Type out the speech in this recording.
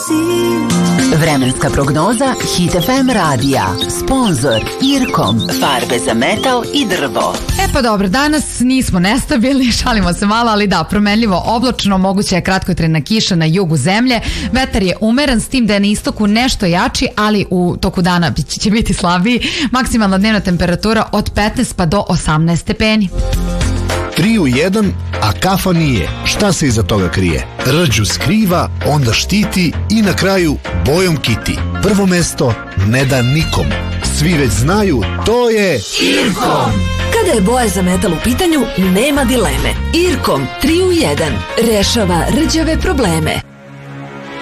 Vremenska prognoza Hit FM radija. Sponzor Irkom. Farbe za metal i drvo. Pa dobro, danas nismo nestabilni, šalimo se malo, ali da, promenljivo oblačno, moguća je kratkotrajna kiša na jugu zemlje. Vetar je umeren, s tim da je na istoku nešto jači, ali u toku dana će biti slabiji. Maksimalna dnevna temperatura od 15 pa do 18 stepeni. 3 u 1, a kafa nije. Šta se iza toga krije? Rđu skriva, onda štiti i na kraju bojom kiti. Prvo mesto ne da nikom. Svi već znaju, to je Irkom. Kada je boja za metal u pitanju, nema dileme. Irkom 3 u 1 rešava rđave probleme.